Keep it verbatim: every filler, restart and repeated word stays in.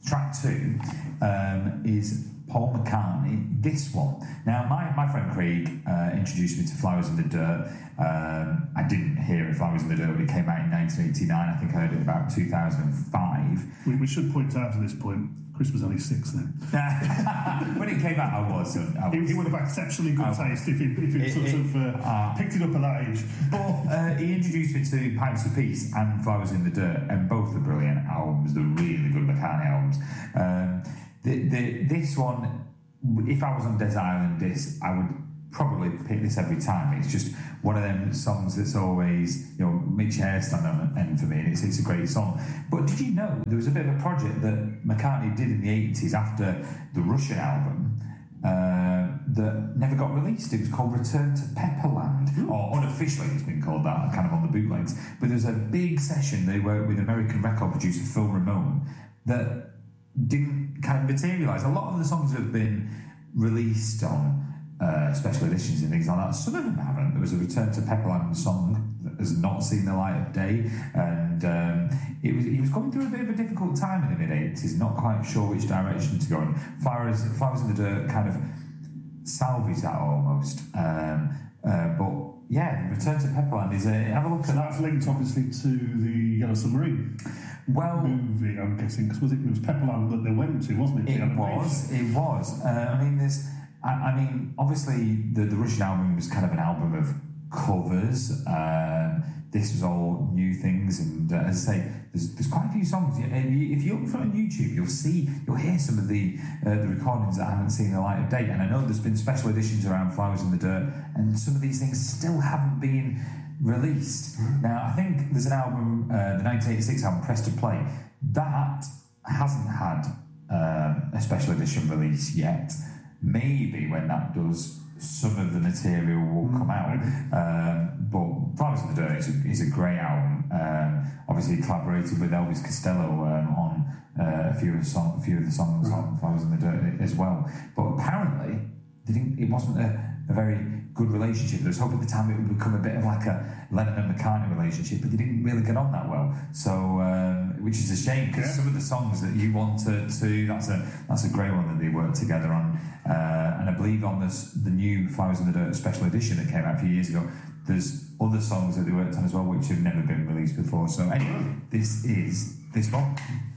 track two um, is Paul McCartney, This One. Now, my, my friend Craig uh, introduced me to Flowers in the Dirt. Um, I didn't hear it, Flowers in the Dirt, when it came out in nineteen eighty-nine. I think I heard it about two thousand five. We, we should point out at this point, Chris was only six then. When it came out, I was. I was. He, he would have exceptionally good I, taste if he, if he it, sort it, of uh, uh, picked it up at that age. But uh, he introduced me to Pipes of Peace and Flowers in the Dirt, and both are brilliant albums. They're really good McCartney albums. Um, the, the, this one, if I was on Desert Island Disc, I would probably pick this every time. It's just one of them songs that's always, you know, makes your hair stand on end for me, and it's, it's a great song. But did you know there was a bit of a project that McCartney did in the eighties after the Russian album uh, that never got released? It was called Return to Pepperland, mm. or unofficially it's been called that, kind of on the bootlegs. But there was a big session they worked with American record producer Phil Ramone that didn't kind of materialise. A lot of the songs have been released on Uh, special editions and things like that. Some of them haven't. There was a Return to Pepperland song that has not seen the light of day, and um, it was he was going through a bit of a difficult time in the mid eighties, not quite sure which direction to go in. Flowers, Flowers in the Dirt kind of salvaged that almost. Um, uh, but yeah, Return to Pepperland is a have a look so at that's linked obviously to the Yellow Submarine. Well, movie, I'm guessing, because was it, it was Pepperland that they went to, wasn't it? It was. It was. Uh, I mean, there's. I, I mean, obviously, the, the Russian album was kind of an album of covers. Um, this was all new things, and uh, as I say, there's, there's quite a few songs. If you look for on YouTube, you'll see, you'll hear some of the uh, the recordings that haven't seen the light of day. And I know there's been special editions around Flowers in the Dirt, and some of these things still haven't been released. Now, I think there's an album, uh, the nineteen eighty-six album, Press to Play, that hasn't had um, a special edition release yet. Maybe when that does, some of the material will come out. Um, but Flowers in the Dirt is a, is a great album. Um, obviously, he collaborated with Elvis Costello um, on uh, a few of the song, a few of the songs on Flowers in the Dirt as well. But apparently, they didn't, it wasn't a, a very good relationship. There was hope at the time it would become a bit of like a Lennon and McCartney relationship, but they didn't really get on that well. So, um, which is a shame, because yeah. some of the songs that you wanted to, that's a that's a great one that they worked together on. Uh, and I believe on this the new Flowers in the Dirt special edition that came out a few years ago, there's other songs that they worked on as well, which have never been released before. So anyway, this is This One.